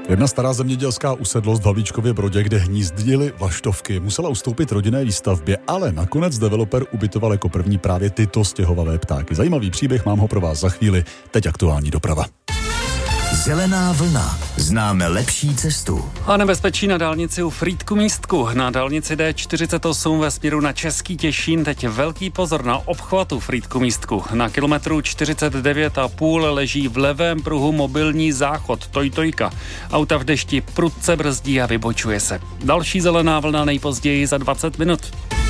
Jedna stará zemědělská usedlost v Havlíčkově Brodě, kde hnízdily vlaštovky, musela ustoupit rodinné výstavbě, ale nakonec developer ubytoval jako první právě tyto stěhovavé ptáky. Zajímavý příběh, mám ho pro vás za chvíli. Teď aktuální doprava. Zelená vlna. Známe lepší cestu. A nebezpečí na dálnici u Frýdku-Místku. Na dálnici D48 ve směru na Český Těšín teď velký pozor na obchvatu Frýdku-Místku. Na kilometru 49,5 leží v levém pruhu mobilní záchod Tojtojka. Auta v dešti prudce brzdí a vybočuje se. Další zelená vlna nejpozději za 20 minut.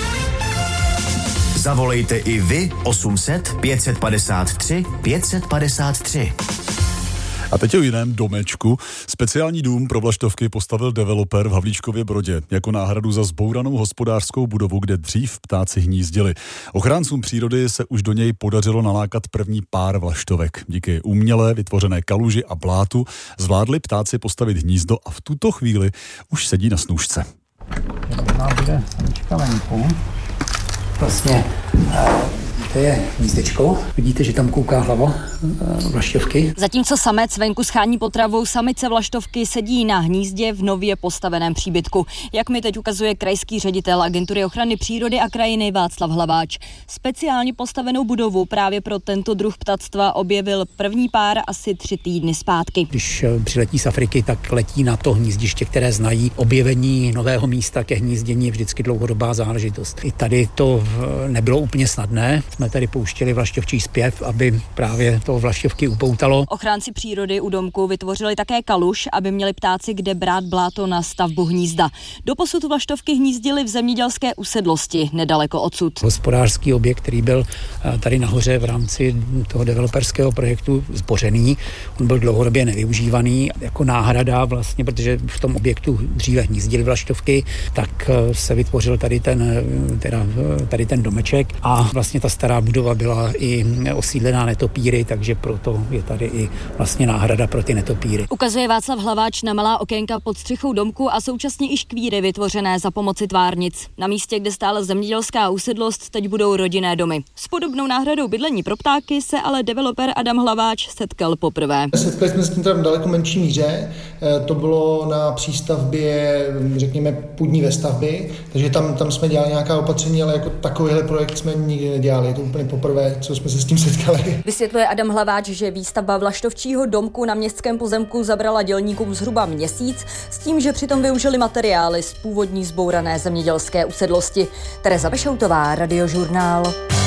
Zavolejte i vy 800 553 553. A teď o jiném domečku. Speciální dům pro vlaštovky postavil developer v Havlíčkově Brodě jako náhradu za zbouranou hospodářskou budovu, kde dřív ptáci hnízdili. Ochráncům přírody se už do něj podařilo nalákat první pár vlaštovek. Díky uměle vytvořené kaluži a blátu zvládli ptáci postavit hnízdo a v tuto chvíli už sedí na snůžce. Možná bude samička venku. Vlastně to je hnízdečko. Vidíte, že tam kouká hlava vlaštovky. Zatímco samec venku schání potravu, samice vlaštovky sedí na hnízdě v nově postaveném příbytku. Jak mi teď ukazuje krajský ředitel Agentury ochrany přírody a krajiny Václav Hlaváč. Speciálně postavenou budovu právě pro tento druh ptactva objevil první pár asi 3 týdny zpátky. Když přiletí z Afriky, tak letí na to hnízdiště, které znají. Objevení nového místa ke hnízdění je vždycky dlouhodobá záležitost. I tady to nebylo úplně snadné. Jsme tady pouštěli vlaštovčí zpěv, aby právě to vlaštovky upoutalo. Ochránci přírody u domku vytvořili také kaluž, aby měli ptáci kde brát bláto na stavbu hnízda. Doposud vlaštovky hnízdily v zemědělské usedlosti nedaleko odsud. Hospodářský objekt, který byl tady nahoře v rámci toho developerského projektu zbořený, on byl dlouhodobě nevyužívaný jako náhrada vlastně, protože v tom objektu dříve hnízdily vlaštovky, tak se vytvořil tady ten domeček a vlastně ta stará budova byla i osídlená netopíry, takže proto je tady i vlastně náhrada pro ty netopíry. Ukazuje Václav Hlaváč na malá okénka pod střechou domku a současně i škvíry vytvořené za pomoci tvárnic. Na místě, kde stála zemědělská usedlost, teď budou rodinné domy. S podobnou náhradou bydlení pro ptáky se ale developer Adam Hlaváč setkal poprvé. Setkali jsme s tím v daleko menší míře. To bylo na přístavbě, řekněme, půdní vestavby, takže tam jsme dělali nějaká opatření, ale jako takovýhle projekt jsme nikdy nedělali. Je to úplně poprvé, co jsme se s tím setkali. Vysvětluje Adam Hlaváč, že výstavba vlaštovčího domku na městském pozemku zabrala dělníkům zhruba měsíc, s tím, že přitom využili materiály z původní zbourané zemědělské usedlosti. Tereza Bešoutová, Radiožurnál.